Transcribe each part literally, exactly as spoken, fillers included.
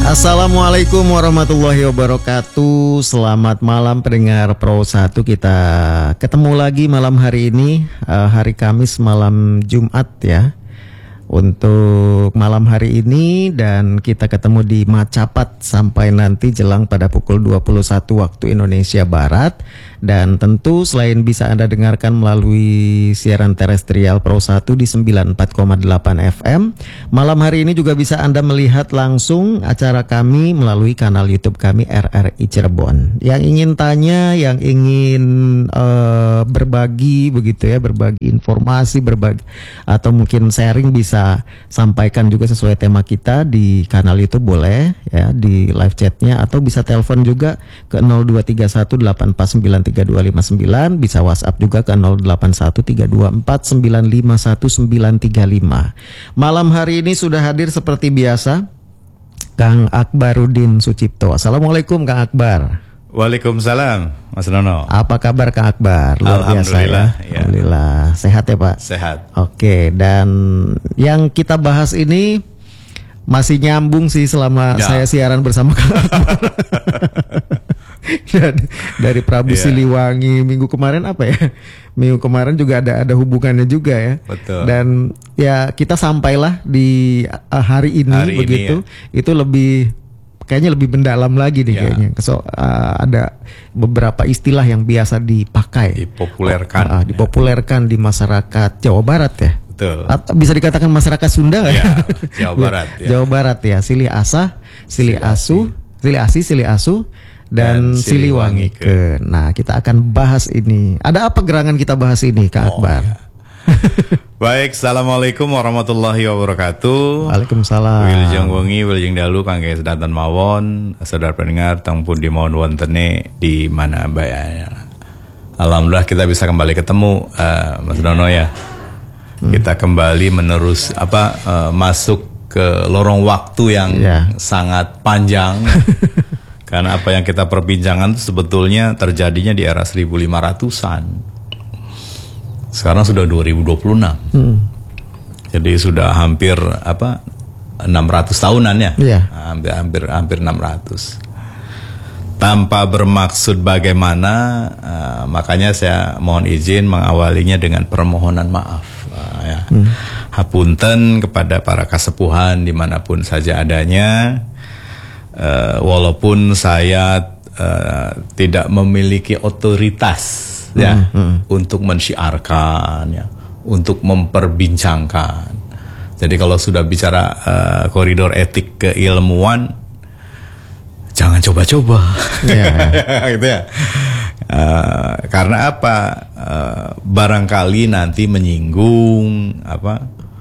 Assalamualaikum warahmatullahi wabarakatuh. Selamat malam pendengar Pro satu. Kita ketemu lagi malam hari ini, uh, hari Kamis malam Jumat ya. Untuk malam hari ini, dan kita ketemu di Macapat sampai nanti jelang pada pukul dua puluh satu waktu Indonesia Barat. Dan tentu selain bisa Anda dengarkan melalui siaran terestrial Pro satu di sembilan puluh empat koma delapan F M, malam hari ini juga bisa Anda melihat langsung acara kami melalui kanal YouTube kami R R I Cirebon. Yang ingin tanya, yang ingin uh, berbagi begitu ya, berbagi informasi, berbagi atau mungkin sharing, bisa sampaikan juga sesuai tema kita di kanal YouTube boleh ya, di live chatnya, atau bisa telepon juga ke nol dua tiga satu delapan empat sembilan tiga dua lima sembilan, bisa WhatsApp juga ke nol delapan satu tiga dua empat sembilan lima satu sembilan tiga lima. Malam hari ini sudah hadir seperti biasa Kang Akbarudin Sucipto. Assalamualaikum Kang Akbar. Waalaikumsalam Mas Nono. Apa kabar Kang Akbar? Luar Alhamdulillah, biasa ya. Ya. Alhamdulillah. Sehat ya Pak? Sehat. Oke, dan yang kita bahas ini masih nyambung sih selama ya. saya siaran bersama Kang Akbar. Dan dari Prabu yeah. Siliwangi minggu kemarin apa ya? Minggu kemarin juga ada ada hubungannya juga ya. Betul. Dan ya kita sampailah di uh, hari ini hari begitu. Ini ya. Itu lebih kayaknya lebih mendalam lagi nih yeah. kayaknya. So, uh, ada beberapa istilah yang biasa dipakai, dipopulerkan, uh, uh, dipopulerkan di masyarakat Jawa Barat ya. Betul. Atau bisa dikatakan masyarakat Sunda nggak? Ya, Jawa Barat. Ya. Jawa Barat ya. Silih asah, silih asu, silih asi, silih asu, dan, dan Siliwangi ke. Nah, kita akan bahas ini. Ada apa gerangan kita bahas ini, Kak oh, Akbar? Ya. Baik, assalamualaikum warahmatullahi wabarakatuh. Waalaikumsalam. Wilujeng wengi, wilujeng dalu, kangge sedanten mawon, saudara pendengar, tangpun di mawon wontene di mana bayanya. Alhamdulillah kita bisa kembali ketemu, uh, Mas Dono ya. Hmm. Kita kembali menerus apa uh, masuk ke lorong waktu yang yeah. sangat panjang. Karena apa yang kita perbincangkan itu sebetulnya terjadinya di era seribu lima ratusan. Sekarang sudah dua ribu dua puluh enam. Hmm. Jadi sudah hampir apa enam ratus tahunan ya. Yeah. Hampir hampir hampir enam ratus. Tanpa bermaksud bagaimana, uh, makanya saya mohon izin mengawalinya dengan permohonan maaf. Uh, ya. Hmm. Hapunten kepada para kasepuhan dimanapun saja adanya. Uh, walaupun saya uh, tidak memiliki otoritas hmm, ya hmm. untuk mensyiarkan ya, untuk memperbincangkan. Jadi kalau sudah bicara uh, koridor etik keilmuan, jangan coba-coba. Yeah. Gitu ya. Uh, karena apa? Uh, barangkali nanti menyinggung apa?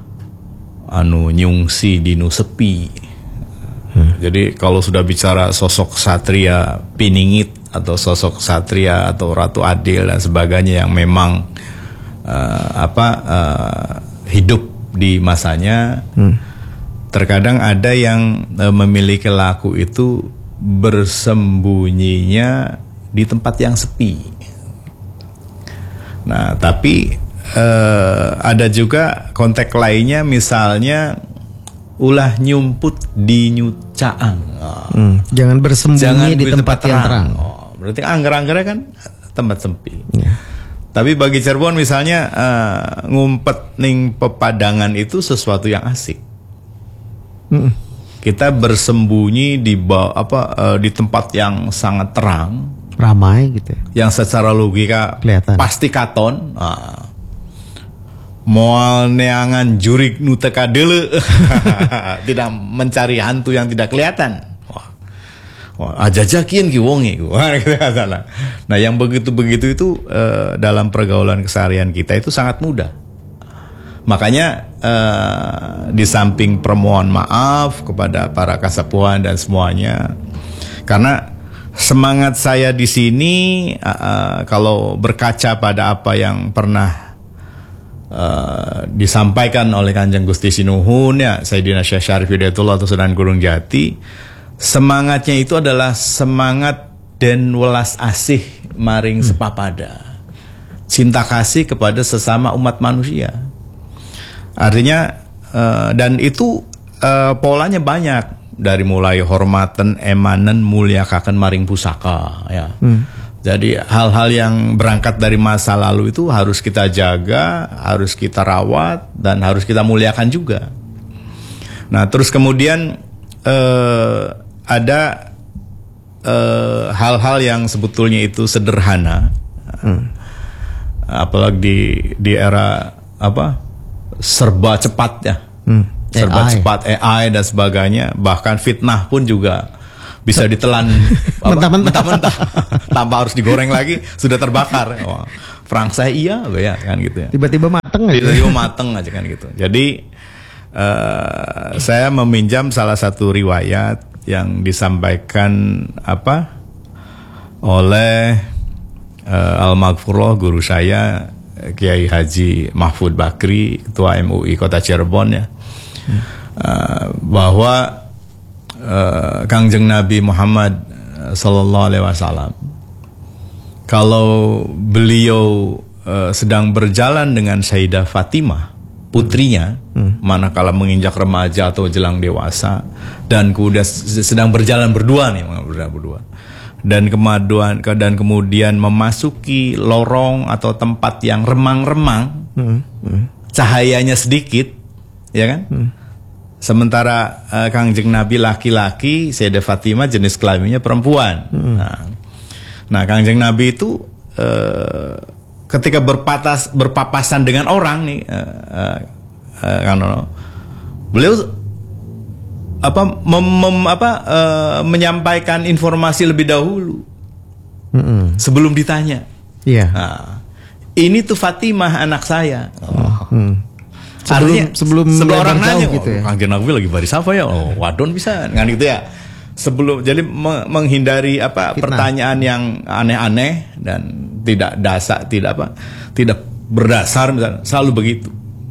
Anu nyungsi dinu sepi. Hmm. Jadi kalau sudah bicara sosok satria piningit atau sosok satria atau ratu adil dan sebagainya yang memang uh, apa uh, hidup di masanya, hmm. terkadang ada yang uh, memiliki laku itu bersembunyinya di tempat yang sepi. Nah, tapi uh, ada juga konteks lainnya, misalnya ulah nyumput di nyucaang. Oh. Hmm. Jangan bersembunyi Jangan di tempat, tempat yang terang. Oh, berarti angger-anggernya kan tempat sempit. Yeah. Tapi bagi Cirebon misalnya uh, ngumpet ning pepadangan itu sesuatu yang asik. Hmm. Kita bersembunyi di apa uh, di tempat yang sangat terang, ramai gitu ya. Yang secara logika kelihatan. Pasti katon. Uh, Moal neangan jurik nu teka deule. Tidak mencari hantu yang tidak kelihatan. Wah. Wah, ajajakin ki wonge. Nah, yang begitu-begitu itu uh, dalam pergaulan keseharian kita itu sangat mudah. Makanya uh, di samping permohon maaf kepada para kasepuhan dan semuanya, karena semangat saya di sini uh, kalau berkaca pada apa yang pernah Uh, disampaikan oleh Kanjeng Gusti Sinuhun ya, Sayyidina Syekh Syarif Hidayatullah atau Sunan Gunung Jati, semangatnya itu adalah semangat dan welas asih maring hmm. sepapada, cinta kasih kepada sesama umat manusia. Artinya uh, dan itu uh, polanya banyak. dari mulai hormatan, emanen, mulyakaken maring pusaka ya. Hmm. Jadi hal-hal yang berangkat dari masa lalu itu harus kita jaga, harus kita rawat, dan harus kita muliakan juga. Nah, terus kemudian eh, ada eh, hal-hal yang sebetulnya itu sederhana, hmm. apalagi di di era apa serba cepat ya, hmm. serba A I. cepat A I dan sebagainya, bahkan fitnah pun juga bisa ditelan mentah-mentah tanpa harus digoreng lagi, sudah terbakar. Wah, perang saya iya, ya kan gitu ya. Tiba-tiba mateng aja. Tiba-tiba mateng aja kan gitu. Jadi uh, saya meminjam salah satu riwayat yang disampaikan apa oleh uh, Al-Maghfurullah guru saya Kiai Haji Mahfud Bakri, Ketua M U I Kota Cirebon ya, hmm. uh, bahwa Uh, Kangjeng Nabi Muhammad uh, Sallallahu Alaihi Wasallam, kalau beliau uh, sedang berjalan dengan Sayyidah Fatimah putrinya, hmm. manakala menginjak remaja atau jelang dewasa, dan kemudian sedang berjalan berdua nih, berdua, berdua. Dan kemudian dan kemudian memasuki lorong atau tempat yang remang-remang, hmm. Hmm. cahayanya sedikit, ya kan? Hmm. Sementara uh, Kangjeng Nabi laki-laki, Sayyidah Fatimah jenis kelaminnya perempuan. Hmm. Nah, nah Kangjeng Nabi itu uh, ketika berpatas berpapasan dengan orang nih, uh, uh, uh, beliau apa mem, mem, apa uh, menyampaikan informasi lebih dahulu hmm. sebelum ditanya. Iya. Yeah. Nah, ini tuh Fatimah anak saya. Oh. Hmm. Sebelum Artinya, sebelum, sebelum orang nanya gitu ya. Kangjeng Nabi lagi baris apa ya? Oh, wadon bisa kan gitu ya. Sebelum jadi me menghindari apa Fitnah. Pertanyaan yang aneh-aneh dan tidak dasar, tidak apa, tidak berdasar misalnya, selalu begitu.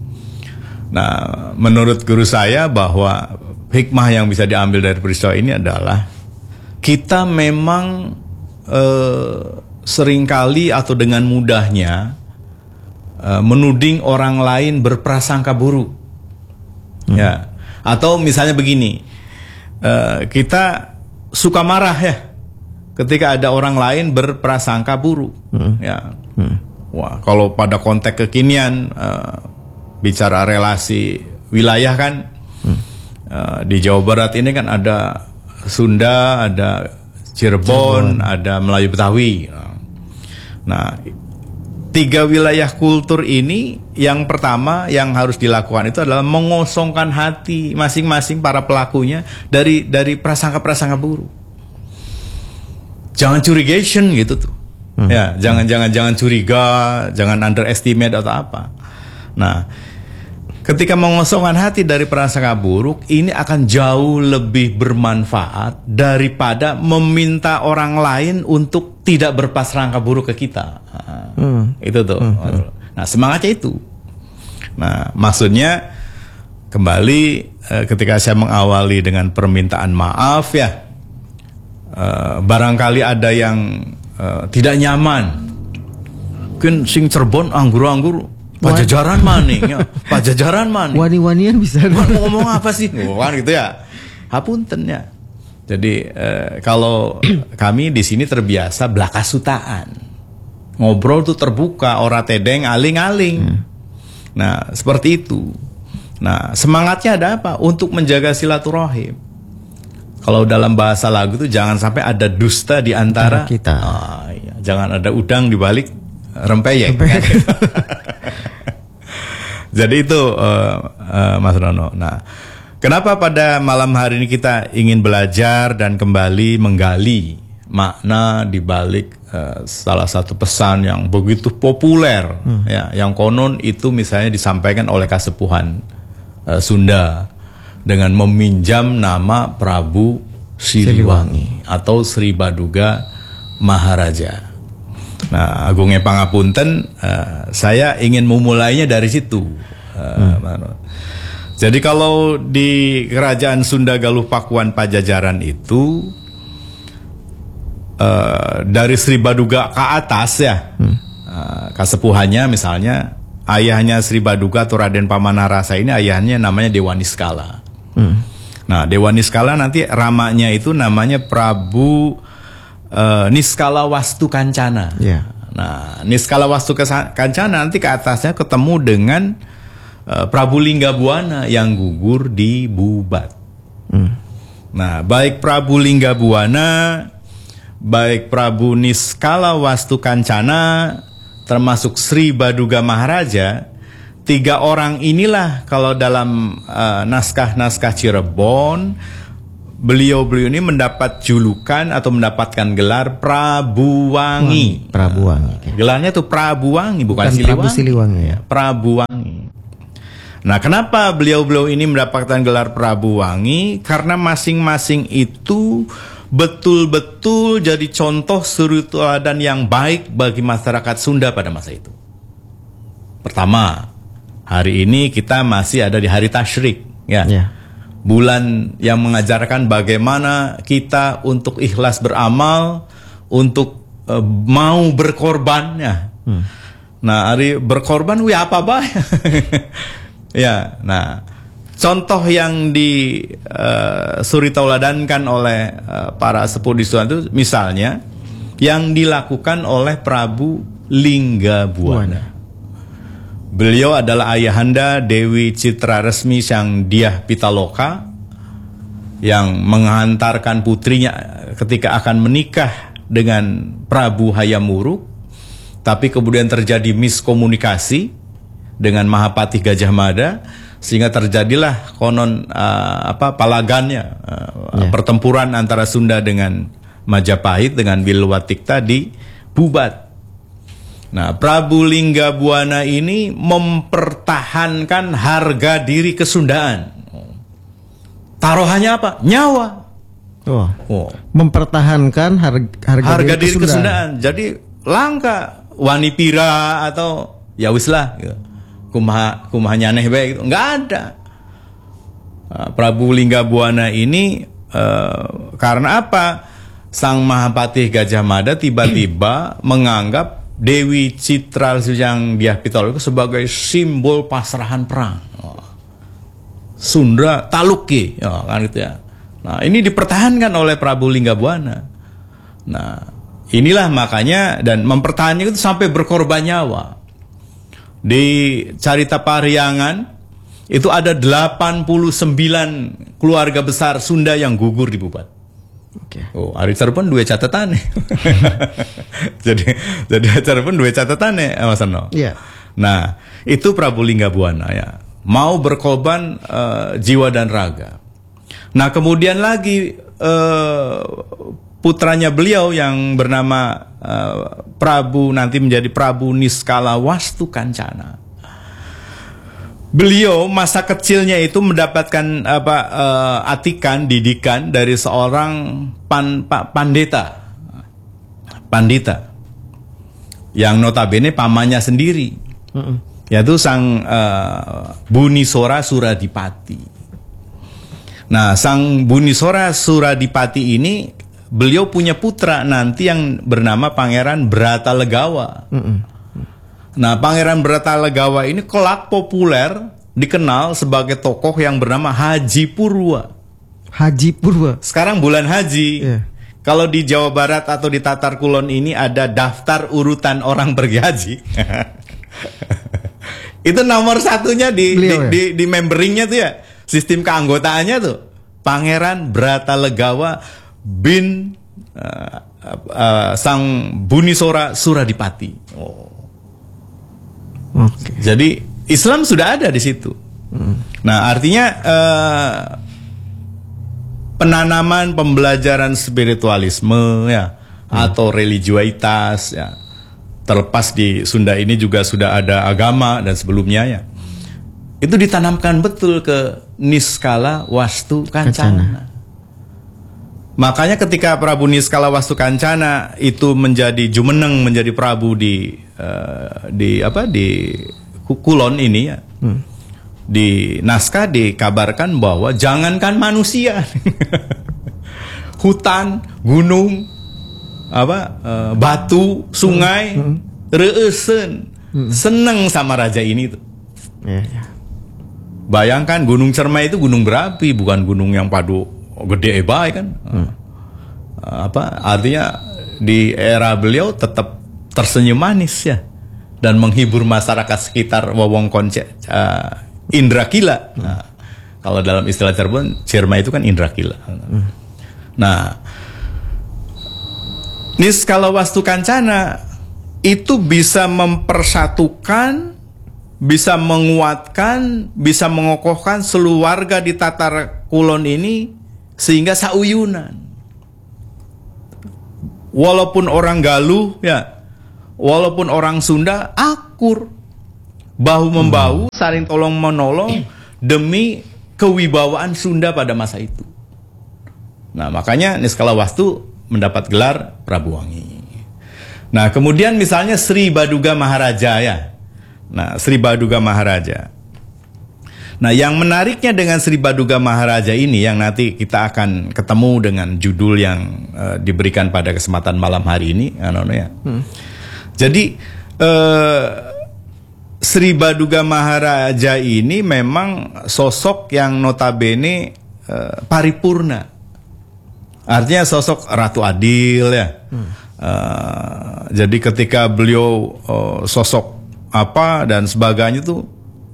Nah, menurut guru saya bahwa hikmah yang bisa diambil dari peristiwa ini adalah kita memang eh, seringkali atau dengan mudahnya menuding orang lain berprasangka buruk, hmm. ya. Atau misalnya begini, uh, kita suka marah ya, ketika ada orang lain berprasangka buruk, hmm. ya. Hmm. Wah, kalau pada konteks kekinian uh, bicara relasi wilayah kan, hmm. uh, di Jawa Barat ini kan ada Sunda, ada Cirebon, Cirebon. ada Melayu Betawi. Nah, tiga wilayah kultur ini, yang pertama yang harus dilakukan itu adalah mengosongkan hati masing-masing para pelakunya dari dari prasangka-prasangka buruk. Jangan curigation gitu tuh. Hmm. Ya, jangan jangan jangan curiga, jangan underestimate atau apa. Nah, ketika mengosongkan hati dari prasangka buruk, ini akan jauh lebih bermanfaat daripada meminta orang lain untuk tidak berprasangka buruk ke kita. Nah, hmm. itu tuh. Hmm. Nah, semangatnya itu. Nah, maksudnya kembali eh, ketika saya mengawali dengan permintaan maaf ya, eh, barangkali ada yang eh, tidak nyaman. Mungkin sing Cirebon anggur-anggur Pajajaran maning ya. Pajajaran maning. Wani-wanian bisa. Ngomong apa sih? Oh, kan gitu ya. Hapunten ya. Jadi eh, kalau kami di sini terbiasa belakasutaan. Ngobrol tuh terbuka, ora tedeng, aling-aling. Hmm. Nah, seperti itu. Nah, semangatnya ada apa? Untuk menjaga silaturahim. Kalau dalam bahasa lagu tuh jangan sampai ada dusta di antara kita. Oh, iya. Jangan ada udang di balik rempeyek. Kan? Jadi itu uh, uh, Mas Rono. Nah, kenapa pada malam hari ini kita ingin belajar dan kembali menggali makna di balik uh, salah satu pesan yang begitu populer, hmm. ya, yang konon itu misalnya disampaikan oleh Kasepuhan uh, Sunda dengan meminjam nama Prabu Siliwangi atau Sri Baduga Maharaja. Nah, agungnya pangapunten, uh, saya ingin memulainya dari situ. Uh, hmm. Jadi kalau di Kerajaan Sunda Galuh Pakuan Pajajaran itu uh, dari Sri Baduga ke atas ya, hmm. uh, kasepuhannya misalnya ayahnya Sri Baduga atau Raden Pamanarasa ini ayahnya namanya Dewa Niskala. Hmm. Nah, Dewa Niskala nanti ramanya itu namanya Prabu uh, Niskala Wastu Kancana. Yeah. Nah, Niskala Wastu Kancana nanti ke atasnya ketemu dengan uh, Prabu Linggabuana yang gugur di Bubat. Hmm. Nah, baik Prabu Linggabuana, baik Prabu Niskala Wastu Kancana, termasuk Sri Baduga Maharaja, tiga orang inilah kalau dalam uh, naskah-naskah Cirebon, beliau-beliau ini mendapat julukan atau mendapatkan gelar Prabu Wangi. Prabu Wangi. Gelarnya tuh Prabu Wangi, bukan, bukan Siliwangi. Prabu Siliwangi ya. Prabu Wangi. Nah, kenapa beliau-beliau ini mendapatkan gelar Prabu Wangi? Karena masing-masing itu betul-betul jadi contoh suri teladan yang baik bagi masyarakat Sunda pada masa itu. Pertama, hari ini kita masih ada di hari Tasyrik, ya. Yeah. Bulan yang mengajarkan bagaimana kita untuk ikhlas beramal, untuk uh, mau berkorban, ya. Hmm. Nah, hari berkorban, wih apa bah? Ya, nah. Contoh yang di uh, suri tauladankan oleh uh, para sepuh di Sunda itu misalnya yang dilakukan oleh Prabu Linggabuana. Beliau adalah ayahanda Dewi Citra Resmi Sang Dyah Pitaloka yang menghantarkan putrinya ketika akan menikah dengan Prabu Hayam Wuruk, tapi kemudian terjadi miskomunikasi dengan Mahapatih Gajah Mada. Sehingga terjadilah konon uh, apa palagannya uh, yeah. pertempuran antara Sunda dengan Majapahit dengan Bilwatikta di Bubat. Nah, Prabu Linggabuana ini mempertahankan harga diri kesundaan. Taruhannya apa? Nyawa. Oh. Oh. Mempertahankan harga, harga, harga diri, diri kesundaan. kesundaan. Jadi langka wanipira atau ya wis lah gitu. Kumaha kumaha nyaneh bae gitu. Enggak ada. Nah, Prabu Linggabuana ini uh, karena apa? Sang Mahapatih Gajah Mada tiba-tiba menganggap Dewi Citra Yang Dyah Pitaloka sebagai simbol pasrahan perang. Oh. Sunda taluki, ya, kan gitu ya. Nah, ini dipertahankan oleh Prabu Linggabuana. Nah, inilah makanya dan mempertahankan itu sampai berkorban nyawa. Di Carita Pariangan itu ada delapan puluh sembilan keluarga besar Sunda yang gugur di Bubat. Oke. Okay. Oh, hari Cirebon dua catatan nih. jadi jadi Cirebon dua catatan nih, Mas Ano. Iya. Yeah. Nah, itu Prabu Linggabuana ya. Mau berkorban uh, jiwa dan raga. Nah, kemudian lagi uh, putranya beliau yang bernama uh, Prabu nanti menjadi Prabu Niskala Wastu Kancana. Beliau masa kecilnya itu mendapatkan apa uh, atikan didikan dari seorang pan, pa, pandeta, pandita, yang notabene pamannya sendiri, uh-uh. yaitu sang uh, Bunisora Suradipati. Nah, sang Bunisora Suradipati ini beliau punya putra nanti yang bernama Pangeran Bratalegawa. Uh-uh. Nah, Pangeran Bratalegawa ini kelak populer dikenal sebagai tokoh yang bernama Haji Purwa. Haji Purwa. Sekarang bulan haji. Yeah. Kalau di Jawa Barat atau di Tatar Kulon ini ada daftar urutan orang pergi haji. Itu nomor satunya di Beliau, di, ya? di, di memberingnya tuh ya. Sistem keanggotaannya tuh Pangeran Bratalegawa bin uh, uh, Sang Bunisora Suradipati. Oh. Okay. Jadi Islam sudah ada di situ. Hmm. Nah, artinya uh, penanaman pembelajaran spiritualisme ya hmm. atau religiusitas ya. Terlepas di Sunda ini juga sudah ada agama dan sebelumnya ya. Itu ditanamkan betul ke Niskala Wastu Kancana. Kancana. Makanya ketika Prabu Niskala Wastu Kancana itu menjadi jumeneng menjadi prabu di uh, di apa di Kulon ini ya. Hmm. Di naskah dikabarkan bahwa jangankan manusia. Hutan, gunung, apa uh, batu, sungai, hmm. reuseun, hmm. seneng sama raja ini tuh. Yeah, yeah. Bayangkan Gunung Cermai itu gunung berapi, bukan gunung yang padu gede bae kan. Hmm. Apa artinya di era beliau tetap tersenyum manis ya dan menghibur masyarakat sekitar wewengkon uh, Indra Kila. Hmm. Nah, kalau dalam istilah Cirebon, Cermai itu kan Indra Kila. Hmm. Nah, Niskala Wastu Kancana itu bisa mempersatukan, bisa menguatkan, bisa mengokohkan seluruh warga di Tatar Kulon ini sehingga sauyunan. Walaupun orang Galuh ya, walaupun orang Sunda akur, bahu membahu, saling tolong menolong demi kewibawaan Sunda pada masa itu. Nah, makanya Niskala Wastu mendapat gelar Prabu Wangi. Nah, kemudian misalnya Sri Baduga Maharaja ya. Nah, Sri Baduga Maharaja. Nah, yang menariknya dengan Sri Baduga Maharaja ini yang nanti kita akan ketemu dengan judul yang uh, diberikan pada kesempatan malam hari ini, ya. Hmm. Jadi uh, Sri Baduga Maharaja ini memang sosok yang notabene uh, paripurna. Artinya sosok Ratu Adil ya. Hmm. Uh, jadi ketika beliau uh, sosok apa dan sebagainya tuh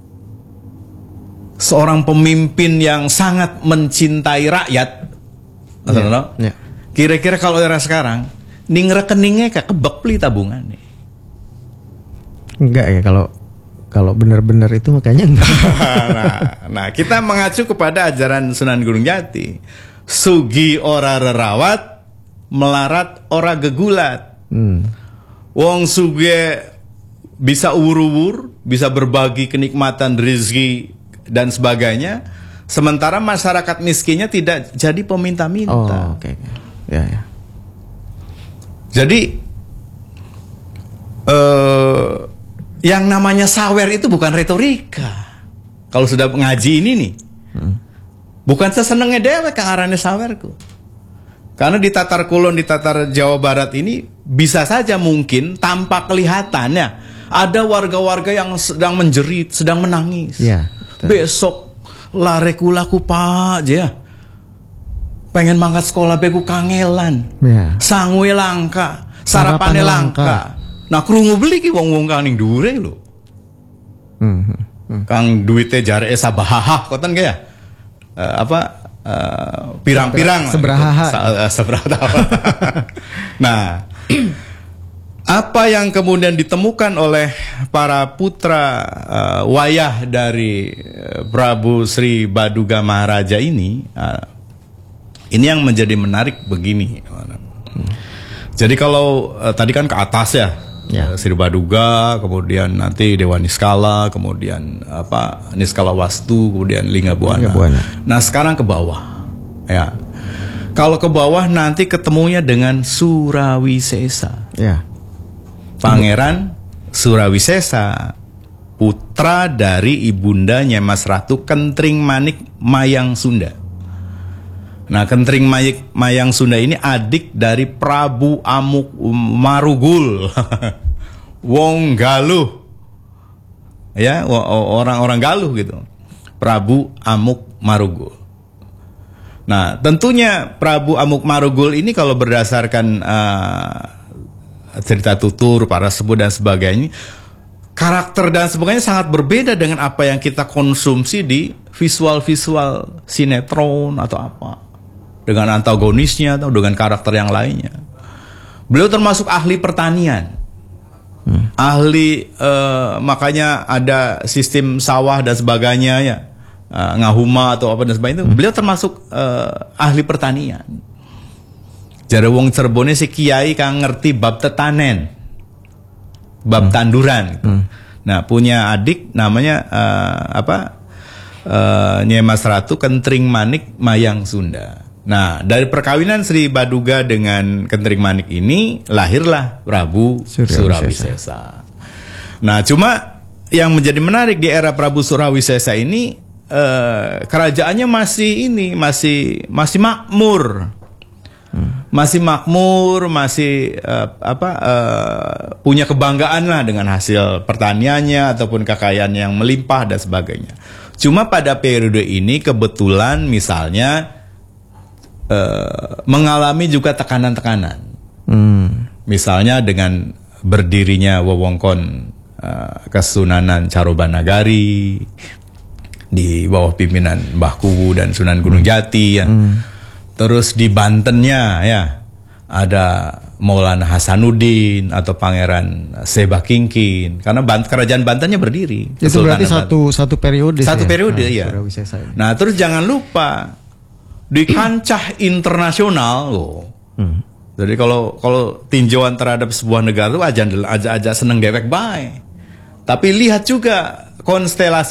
seorang pemimpin yang sangat mencintai rakyat. Yeah. Yeah. Kira-kira kalau era sekarang, ning rekeningnya kayak kebek beli tabungan nih. Enggak ya kalau kalau benar-benar itu makanya enggak. nah, nah, kita mengacu kepada ajaran Sunan Gunung Jati. Sugi ora rerawat, melarat ora gegulat. Hmm. Wong suge bisa uwur-uwur, bisa berbagi kenikmatan rezeki dan sebagainya, sementara masyarakat miskinnya tidak jadi peminta-minta. Oh, oke. Okay. Ya, ya. Jadi uh, yang namanya sawer itu bukan retorika. Kalau sudah ngaji ini nih, hmm. bukan sesenengnya dewek kang arane sawerku. Karena di Tatar Kulon, di Tatar Jawa Barat ini bisa saja mungkin tanpa kelihatannya ada warga-warga yang sedang menjerit, sedang menangis. Ya, besok lare kulaku pak aja ya. Pengen mangkat sekolah beku kangelan. Ya. Sangwe langka, sarapannya langka. langka. Nah krungu beli ki wong-wong kang ning dhuwure lho. Hmm, hmm. Kang duite jare sabahah koten ge ya. Uh, apa uh, pirang-pirang seberaha gitu. Seberaha. Nah, apa yang kemudian ditemukan oleh para putra uh, wayah dari uh, Prabu Sri Baduga Maharaja ini, uh, ini yang menjadi menarik begini. Hmm. Jadi kalau uh, tadi kan ke atas ya, ya. Uh, Sri Baduga, kemudian nanti Dewa Niskala, kemudian apa Niskala Wastu, kemudian Linggabuana. Nah sekarang ke bawah, ya. Kalau ke bawah nanti ketemunya dengan Surawisesa. Ya. Pangeran Surawisesa, putra dari ibunda Nyemas Ratu Kentring Manik Mayang Sunda. Nah, Kentring Mayik Mayang Sunda ini adik dari Prabu Amuk Marugul. Wong Galuh. Ya, orang-orang Galuh gitu. Prabu Amuk Marugul. Nah, tentunya Prabu Amuk Marugul ini kalau berdasarkan uh, cerita tutur, para sepuh dan sebagainya, karakter dan sebagainya sangat berbeda dengan apa yang kita konsumsi di visual-visual sinetron atau apa, dengan antagonisnya atau dengan karakter yang lainnya. Beliau termasuk ahli pertanian, hmm. ahli uh, makanya ada sistem sawah dan sebagainya ya, uh, ngahuma atau apa dan sebagainya. Hmm. Beliau termasuk uh, ahli pertanian. Jare wong Cirebone si kiai kang ngerti bab tetanen, bab hmm. tanduran. Hmm. Nah punya adik namanya uh, apa uh, Nyemas Ratu Kentring Manik Mayang Sunda. Nah dari perkawinan Sri Baduga dengan Kentring Manik ini lahirlah Prabu Surawisesa. Nah cuma yang menjadi menarik di era Prabu Surawisesa ini uh, kerajaannya masih ini masih masih makmur. Hmm. Masih makmur, masih uh, apa uh, punya kebanggaan lah dengan hasil pertaniannya ataupun kekayaan yang melimpah dan sebagainya. Cuma pada periode ini kebetulan misalnya uh, mengalami juga tekanan-tekanan. Hmm. Misalnya dengan berdirinya wewengkon uh, Kesunanan Carubanagari di bawah pimpinan Mbah Kuwu dan Sunan Gunung Jati ya. Hmm. Terus di Bantennya ya ada Maulana Hasanuddin atau Pangeran Seba Kingkin, karena Bant kerajaan Bantennya berdiri. Itu berarti satu satu periode. Satu ya? periode nah, ya. Nah, nah terus jangan lupa di kancah internasional loh. Hmm. Jadi kalau kalau tinjauan terhadap sebuah negara itu aja aja aja seneng dewek baik. Tapi lihat juga konstelasi